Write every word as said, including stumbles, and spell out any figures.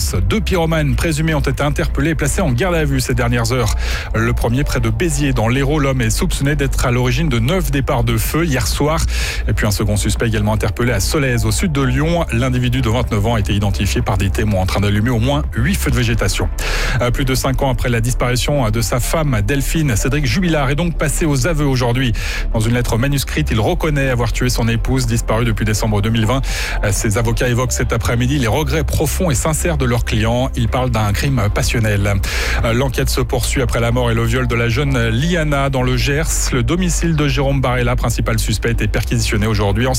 Gers. Deux pyromanes présumés ont été interpellés et placés en garde à vue ces dernières heures. Le premier près de Béziers, dans l'Hérault. L'homme est soupçonné d'être à l'origine de neuf départs de feu hier soir. Et puis un second suspect également interpellé à Solèze, au sud de Lyon. L'individu de vingt-neuf ans a été identifié par des témoins en train d'allumer au moins huit feux de végétation. Plus de cinq ans après la disparition de sa femme Delphine, Cédric Jubilard est donc passé aux aveux aujourd'hui. Dans une lettre manuscrite, il reconnaît avoir tué son épouse, disparue depuis décembre deux mille vingt. Ses avocats évoquent cet après-midi les regrets profonds et sincères de leurs clients. Ils parlent d'un crime passionnel. L'enquête se poursuit après la mort et le viol de la jeune Liana dans le Gers. Le domicile de Jérôme Barella, principal suspect, est perquisitionné aujourd'hui. En